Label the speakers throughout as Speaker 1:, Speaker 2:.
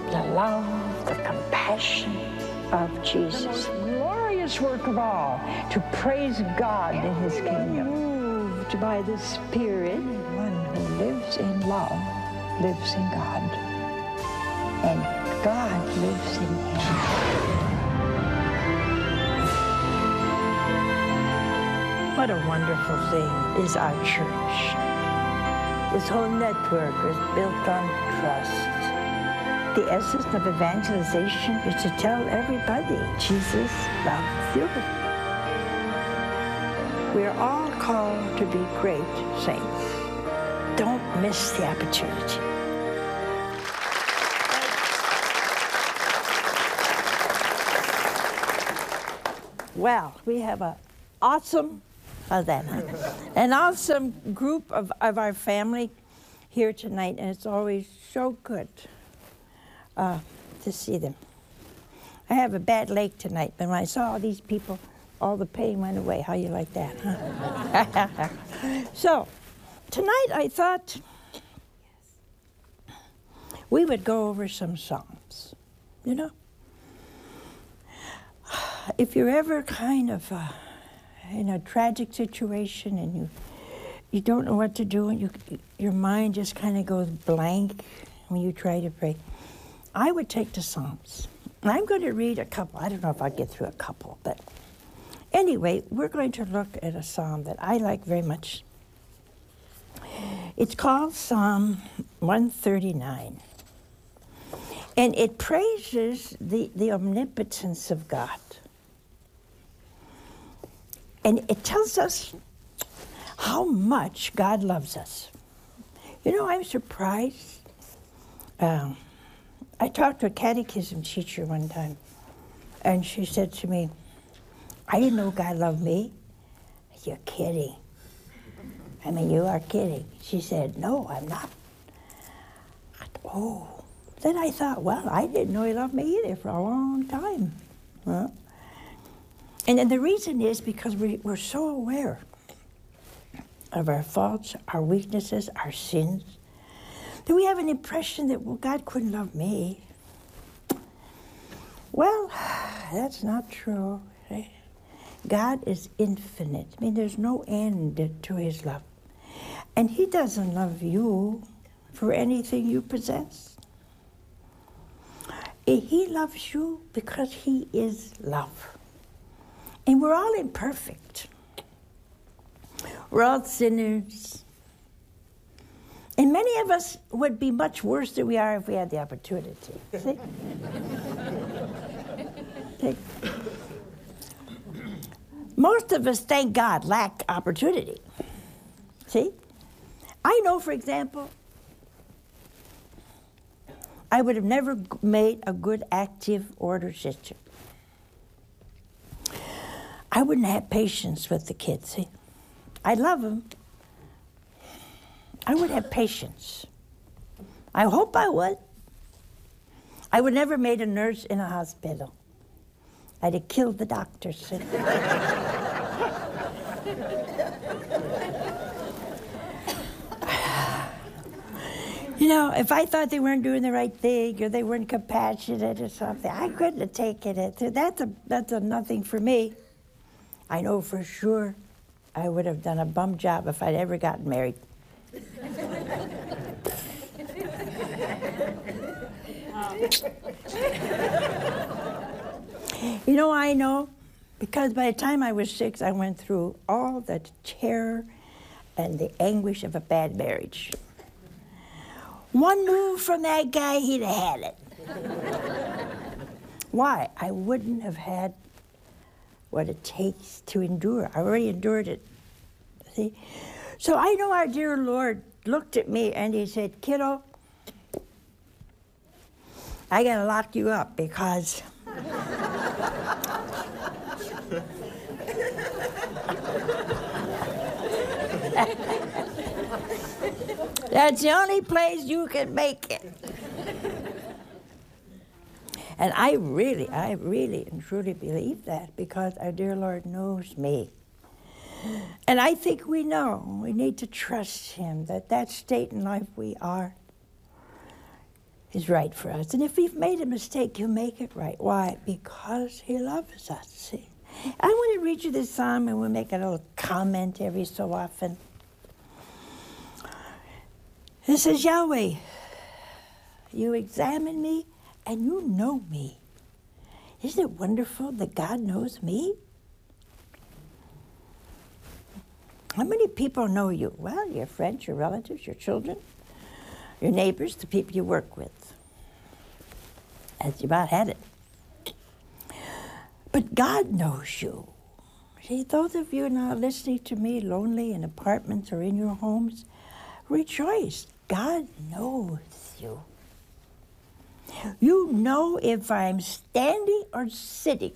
Speaker 1: the love, the compassion of Jesus. The most glorious work of all, to praise God in His kingdom. Moved by the Spirit, one who lives in love lives in God, and God lives in him. What a wonderful thing is our church. This whole network is built on trust. The essence of evangelization is to tell everybody Jesus loves you. We're all called to be great saints. Don't miss the opportunity. Well, we have an awesome group of our family here tonight, and it's always so good to see them. I have a bad leg tonight, but when I saw all these people, all the pain went away. How you like that, huh? So, tonight I thought we would go over some Psalms, you know? If you're ever kind of in a tragic situation and you don't know what to do and your mind just kind of goes blank when you try to pray, I would take the Psalms. And I'm going to read a couple. I don't know if I'll get through a couple, but anyway, we're going to look at a psalm that I like very much. It's called Psalm 139. And it praises the omnipotence of God. And it tells us how much God loves us. You know, I'm surprised. I talked to a catechism teacher one time, and she said to me, I didn't know God loved me. You're kidding. I mean, you are kidding. She said, no, I'm not. Oh. Then I thought, well, I didn't know he loved me either for a long time. Huh? And then the reason is because we're so aware of our faults, our weaknesses, our sins, that we have an impression that, well, God couldn't love me. Well, that's not true. God is infinite. I mean, there's no end to his love. And he doesn't love you for anything you possess. He loves you because he is love. And we're all imperfect. We're all sinners. And many of us would be much worse than we are if we had the opportunity. See? Most of us, thank God, lack opportunity. See? I know, for example, I would have never made a good active order sister. I wouldn't have patience with the kids, see? I love them. I would have patience. I hope I would. I would never made a nurse in a hospital. I'd have killed the doctors. See? You know, if I thought they weren't doing the right thing or they weren't compassionate or something, I couldn't have taken it. That's a nothing for me. I know for sure I would have done a bum job if I'd ever gotten married. You know, I know, because by the time I was 6, I went through all the terror and the anguish of a bad marriage. One move from that guy, he'd have had it. Why? I wouldn't have had what it takes to endure. I already endured it. See? So I know our dear Lord looked at me and he said, kiddo, I gotta lock you up because that's the only place you can make it. And I really and truly believe that because our dear Lord knows me. And I think we know we need to trust him that state in life we are is right for us. And if we've made a mistake, he'll make it right. Why? Because he loves us. See? I want to read you this psalm, and we'll make a little comment every so often. It says, Yahweh, you examine me and you know me. Isn't it wonderful that God knows me? How many people know you? Well, your friends, your relatives, your children, your neighbors, the people you work with. That's about had it. But God knows you. See, those of you now listening to me, lonely in apartments or in your homes, rejoice. God knows you. You know if I'm standing or sitting.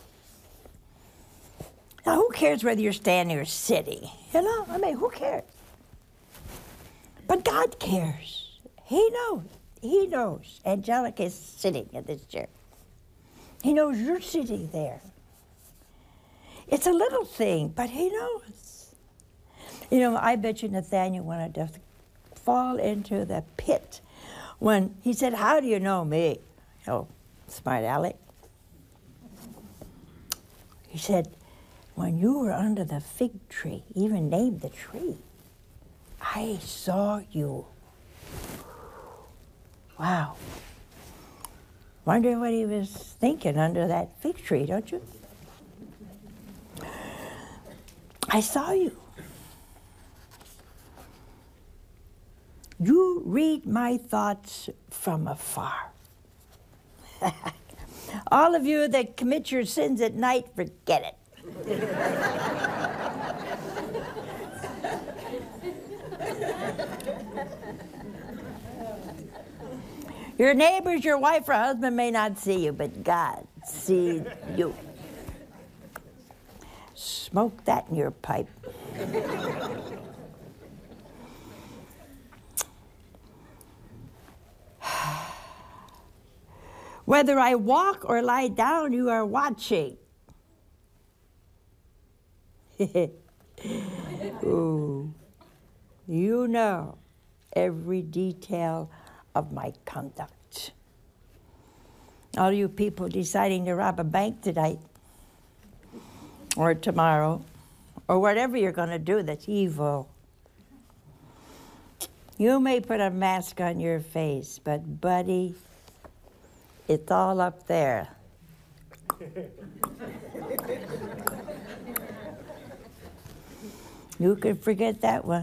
Speaker 1: Now, who cares whether you're standing or sitting? You know, I mean, who cares? But God cares. He knows. He knows. Angelica is sitting in this chair. He knows you're sitting there. It's a little thing, but he knows. You know, I bet you Nathaniel wanted to fall into the pit when he said, how do you know me? Oh, smart Alec. He said, when you were under the fig tree, even named the tree, I saw you. Wow. Wonder what he was thinking under that fig tree, don't you? I saw you. You read my thoughts from afar. All of you that commit your sins at night, forget it. Your neighbors, your wife or husband may not see you, but God sees you. Smoke that in your pipe. Whether I walk or lie down, you are watching. Ooh. You know every detail of my conduct. All you people deciding to rob a bank tonight, or tomorrow, or whatever you're going to do that's evil. You may put a mask on your face, but buddy, it's all up there. You can forget that one.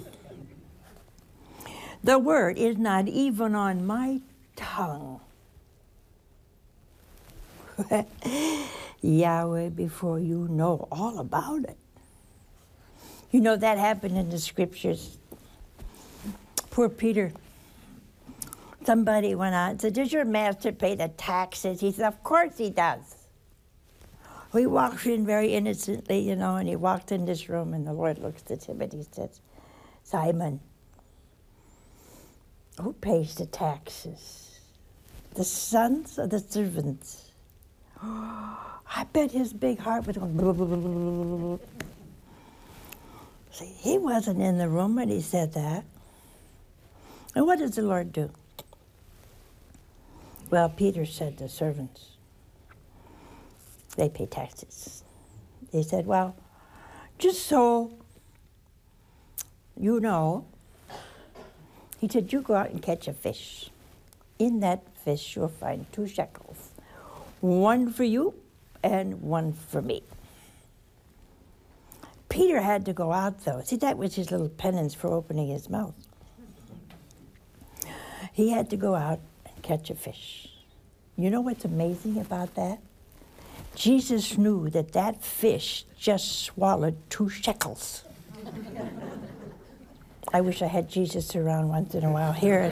Speaker 1: The word is not even on my tongue. Yahweh, before you know all about it. You know that happened in the scriptures. Poor Peter. Somebody went out and said, does your master pay the taxes? He said, of course he does. He walks in very innocently, you know, and he walked in this room, and the Lord looks at him and he says, Simon, who pays the taxes? The sons or the servants? I bet his big heart was going, blah, blah, blah, blah, blah. See, he wasn't in the room when he said that. And what does the Lord do? Well, Peter said the servants, they pay taxes. He said, well, just so you know, he said, you go out and catch a fish. In that fish, you'll find 2 shekels. One for you and one for me. Peter had to go out, though. See, that was his little penance for opening his mouth. He had to go out and catch a fish. You know what's amazing about that? Jesus knew that that fish just swallowed 2 shekels. I wish I had Jesus around once in a while here.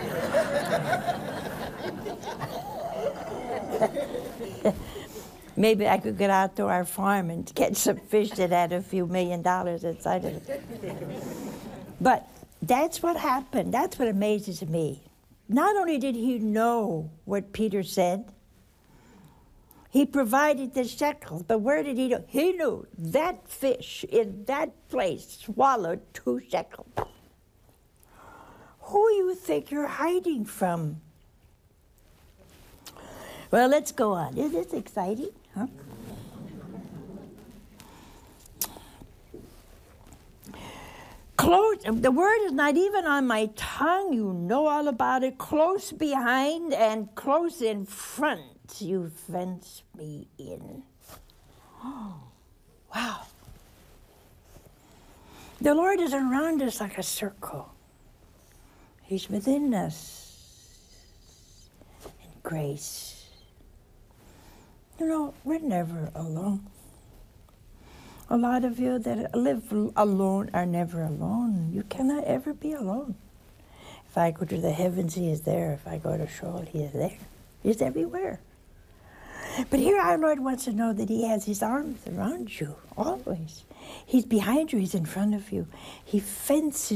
Speaker 1: Maybe I could get out to our farm and catch some fish that had a few $1 million inside of it. But that's what happened. That's what amazes me. Not only did he know what Peter said, he provided the shekels, but where did he know? He knew that fish in that place swallowed 2 shekels. Who you think you're hiding from? Well, let's go on. Is this exciting? Huh? Close, the word is not even on my tongue. You know all about it. Close behind and close in front, you fence me in. Oh, wow. The Lord is around us like a circle. He's within us in grace. You know, we're never alone. A lot of you that live alone are never alone. You cannot ever be alone. If I go to the heavens, He is there. If I go to Sheol, He is there. He's everywhere. But here our Lord wants to know that He has His arms around you, always. He's behind you. He's in front of you. He fences